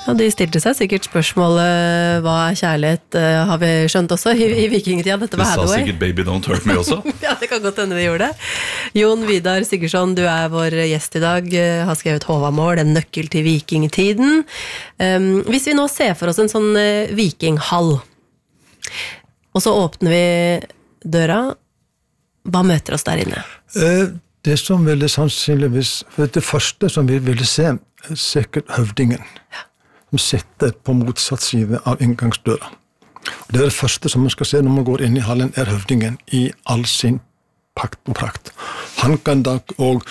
Ja, de stilte seg sikkert spørsmålet, hva kjærlighet, har vi skjønt også i vikingtida, dette var Hathaway. Du sa sikkert baby don't hurt me også. Ja, det kan godt hende vi gjorde det. Jon Vidar Sigurdsson, du vår gjest i dag, har skrevet Håvamål, en nøkkel til vikingtiden. Hvis vi nå ser for oss en sånn vikinghall, og så åpner vi døra, hva møter oss der inne? Det som ville sannsynligvis, for det første som vi ville se, sikkert høvdingen. Ja. Som sitter på motsatt side av inngangsdøra. Og det det første som man skal se når man går inn i hallen, høvdingen i all sin pakt og prakt. Han kan da, og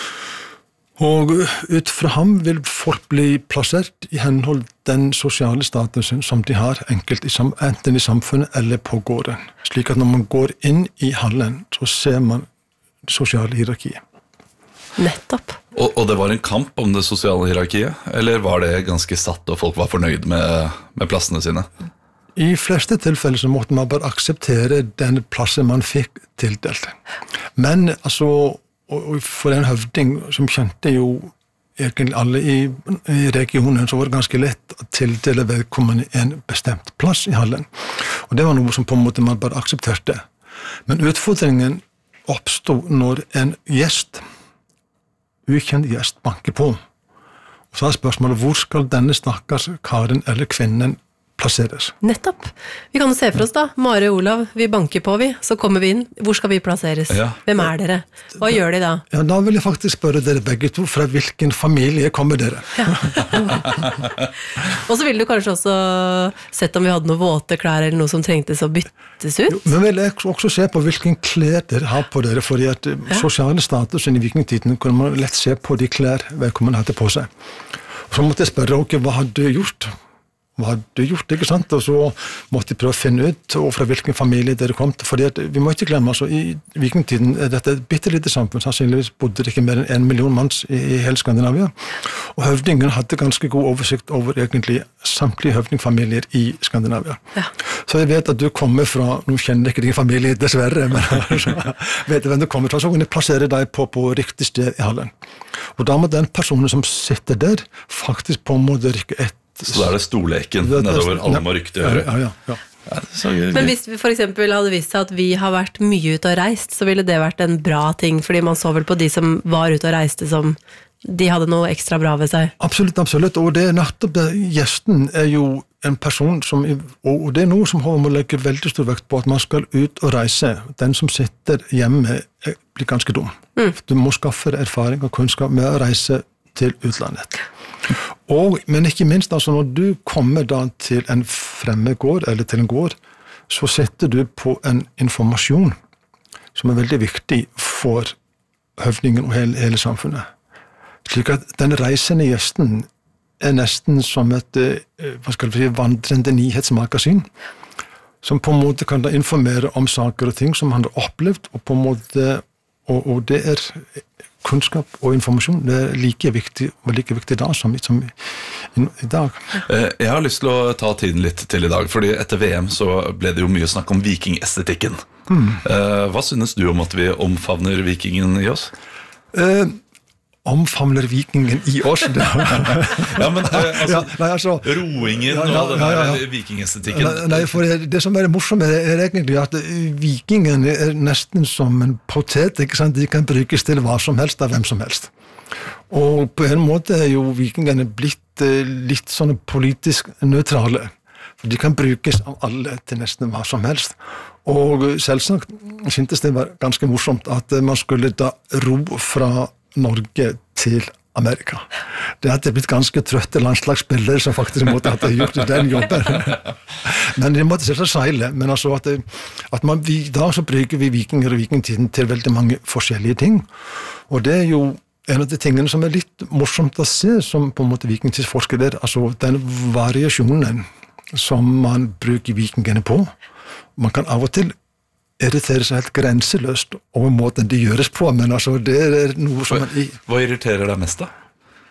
ut fra ham vil folk bli plassert i henhold den sosiale statusen som de har, enkelt enten i samfunnet eller på gården. Slik at når man går inn i hallen, så ser man det sosiale hierarkiet. Nettopp. Og det var en kamp om det sosiale hierarkiet, eller var det ganske satt og folk var fornøyd med plassene sine? I fleste tilfeller så måtte man bare akseptere den plassen man fikk tildelt. Men altså, for en høvding som kjente jo egentlig alle i regionen, så var det ganske lett å tildele vedkommende en bestemt plass i hallen. Og det var noe som på en måte man bare aksepterte. Men utfordringen oppstod når en ukjent gjest banker på. Og så spørsmålet, hvor skal denne stakkars karen eller kvinnen plasseres? Nettopp. Vi kan jo se for oss da, Mare og Olav, vi banker på så kommer vi inn. Hvor skal vi plasseres? Ja. Hvem dere? Hva gjør de da? Ja, da vil jeg faktisk spørre dere begge to, fra hvilken familie kommer dere? Ja. Og så ville du kanskje også sett om vi hadde noen våte klær eller noe som trengtes å byttes ut? Jo, men vil jeg også se på hvilken klær dere har på dere, fordi at sosiale statusen i vikingtiden kunne man lett se på de klær vedkommende hadde på seg. Og så måtte jeg spørre, hva har du gjort? Hva har du gjort, ikke sant? Og så måtte jeg prøve å finne ut fra hvilken familie dere kom til, fordi at vi må ikke glemme, altså i vikingtiden, dette et bittelite samfunn, sannsynligvis bodde det ikke mer enn 1 million manns i hele Skandinavia, og høvdingen hadde ganske god oversikt over egentlig samtlige høvdingfamilier i Skandinavia. Ja. Så jeg vet at du kommer fra, nå kjenner jeg ikke din familie dessverre, men altså, vet du hvem du kommer fra, så kan jeg plassere deg på riktig sted i hallen. Og da må den personen som sitter der, faktisk på en måte rykke etter. Så da det storleken nedover alle må rykte å gjøre. Ja. Men hvis vi for eksempel hadde visst at vi har vært mye ute og reist, så ville det vært en bra ting, fordi man så vel på de som var ute og reiste som de hadde noe ekstra bra ved seg. Absolutt, og det nettopp det. Gjesten jo en person som, og det noe som må legge veldig stor vekt på, at man skal ut og reise. Den som sitter hjemme blir ganske dum. Du må skaffe erfaring og kunnskap med å reise til utlandet. Men ikke minst, altså når du kommer da til en fremmed gård, eller til en gård, så setter du på en informasjon som veldig viktig for høvdingen og hele samfunnet. Slik at den reisende gjesten nesten som et vandrende nyhetsmagasin, som på en måte kan da informere om saker og ting som han har opplevd, og på en måte, og det kunnskap og informasjon, det like viktig da som i dag. Jeg har lyst til å ta tiden litt til i dag, fordi etter VM så ble det jo mye snakk om vikingestetikken. Hva synes du om at vi omfavner vikingen i oss? Omfavner vikingen i oss? Ja, men altså, roingen og den vikingestetikken. Nei, for det som morsomt egentlig at vikingen nesten som en potet, ikke sant? De kan brukes til hva som helst av hvem som helst. Og på en måte jo vikingene blitt litt sånn politisk nøytrale. De kan brukes av alle til nesten hva som helst. Og selvsagt syntes det var ganske morsomt at man skulle da ro fra Norge til Amerika. Det hadde blitt ganske trøtte landslagsspillere som faktisk måtte ha gjort den jobben. Men de måtte selvsagt seile. Men altså at da så bruker vi vikinger og vikingtiden til veldig mange forskjellige ting. Og det jo en av de tingene som litt morsomt å se som på en måte vikingtidsforsker der, altså den variasjonen som man bruker vikingene på. Man kan av og til irriterer seg helt grenseløst over måten de gjøres på, men altså det noe som Hva irriterer deg mest da?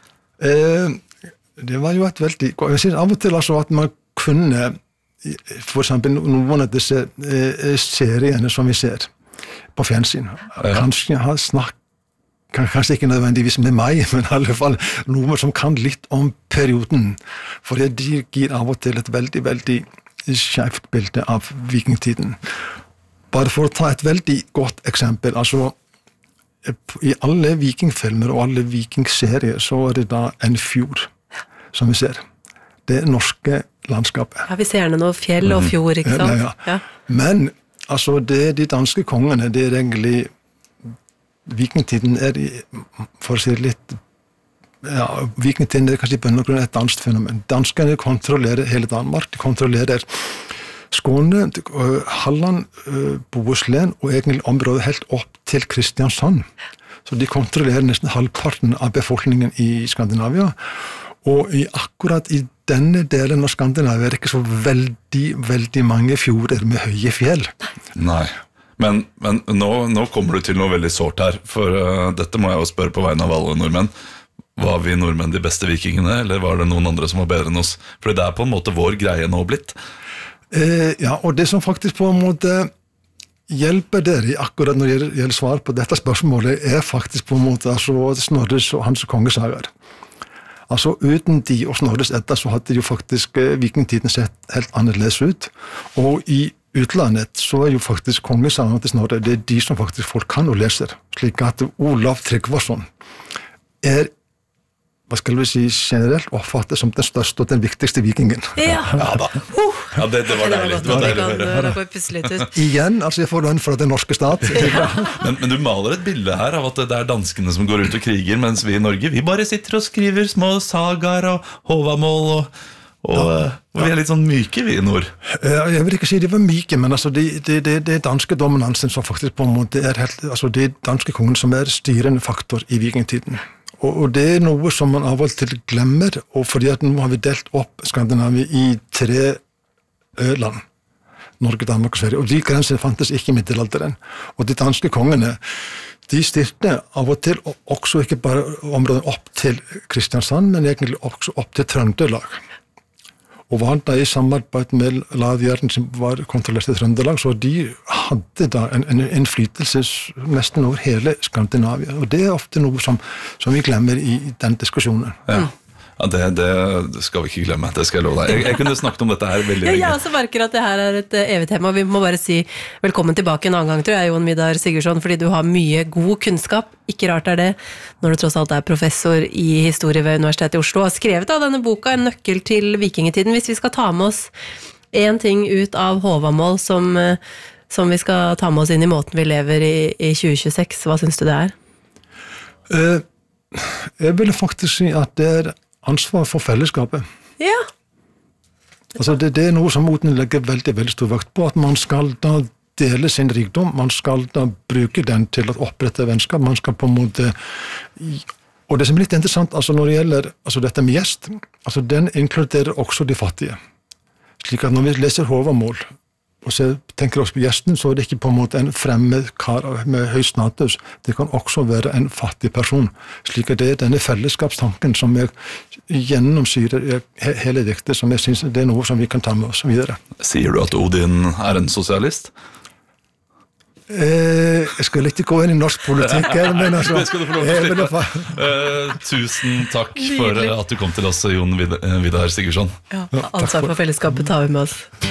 Det var jo et veldig... Jeg synes av og til altså at man kunne, for eksempel noen av disse seriene som vi ser på fjernsyn, kanskje ha kanskje ikke nødvendigvis med meg, men i alle fall noen som kan litt om perioden, for de gir av og til et veldig, veldig skjevt bilde av vikingtiden. Bare for å ta et veldig godt eksempel, altså i alle vikingfilmer og alle vikingserier så det da en fjord, som vi ser. Det norske landskapet. Ja, vi ser gjerne noe fjell og fjord, ikke sant? Ja. Men altså, de danske kongene, det egentlig vikingtiden for å si det litt, vikingtiden kanskje i bunn og grunn et dansk fenomen. Danskene kontrollerer hele Danmark, de kontrollerer Skåne, Halland, Bohuslän og egentlig området helt opp til Kristiansand. Så de kontrollerer nesten halvparten av befolkningen i Skandinavia, og akkurat i denne delen av Skandinavia det ikke så veldig mange fjorder med høye fjell. Nei. Men nå kommer du til noe veldig sårt her, for dette må jeg jo spørre på vegne av alle nordmenn. Var vi nordmenn de beste vikingene, eller var det noen andre som var bedre enn oss? For det på en måte vår greie nå blitt. Ja, og det som faktisk på en måte hjelper dere akkurat når det gjelder svar på dette spørsmålet, faktisk på en måte altså Snorres og hans kongesager. Altså uten de og Snorres Edda så hadde jo faktisk vikingtiden sett helt annerledes ut, og i utlandet så jo faktisk kongesagene til Snorre, det de som faktisk folk kan og leser, slik at Olav Tryggvason hva skal vi si, generelt oppfattet som den største og den viktigste vikingen. Ja da. Ja, det var deilig. Det var deilig å høre. Da får jeg pusse litt ut. Igjen, altså jeg får lønn fra den norske stat. Men du maler et bilde her av at det danskene som går ut og kriger, mens vi i Norge, vi bare sitter og skriver små sagaer og Håvamål og vi litt sånn myke vi i nord. Jeg vil ikke si de var myke, men altså det danske dominansen som faktisk på en måte helt, altså det danske kongen som styrende faktor i vikingtiden. Og det noe som man av og til glemmer, og fordi at nå har vi delt opp Skandinavia i 3 land. Norge, Danmark og Sverige. Og de grensene fantes ikke i middelalderen. Og de danske kongene, de styrte av og til også ikke bare området opp til Kristiansand, men egentlig også opp til Trøndelag. Og var da i samarbeid med Lavjärden som var kontrollert i Trøndelag, så de hadde da en innflytelse nesten over hele Skandinavia. Og det ofte noe som vi glemmer i den diskusjonen. Ja, det skal vi ikke glemme, det skal jeg love deg. Jeg kunne snakket om dette her veldig lenge. Ja, jeg merker at det her et evig tema. Vi må bare si velkommen tilbake en annen gang, tror jeg, Jon Vidar Sigurdsson, fordi du har mye god kunnskap. Ikke rart det, når du tross alt professor i historie ved Universitetet i Oslo, og har skrevet av denne boka En nøkkel til vikingetiden. Hvis vi skal ta med oss en ting ut av Håvamål som vi skal ta med oss inn i måten vi lever i 2026, hva synes du det Jeg vil faktisk si at det ansvar for fellesskapet. Ja. Altså det noe som Moten legger veldig, veldig stor vekt på, at man skal da dele sin rikdom, man skal da bruke den til å opprette vennskap, man skal på en måte, og det som litt interessant, altså når det gjelder altså dette med gjest, altså den inkluderer også de fattige. Slik at når vi leser Håvamål, og så tenker oss på gjesten, så det ikke på en måte en fremmed kar med høy status. Det kan også være en fattig person. Slik at det denne fellesskapstanken som gjennomsyrer hele diktet, som jeg synes det noe som vi kan ta med oss videre. Sier du at Odin en sosialist? Jeg skal ikke gå inn i norsk politikk, men altså... Det skal du få lov til å slippe. Tusen takk for at du kom til oss, Jon Vidar Sigurdsson. Ja, ansvar for fellesskapet tar vi med oss.